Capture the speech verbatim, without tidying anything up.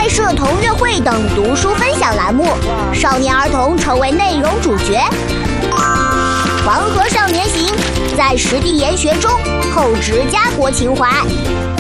社童乐会等读书分享栏目，少年儿童成为内容主角。黄河少年行，在实地研学中厚植家国情怀。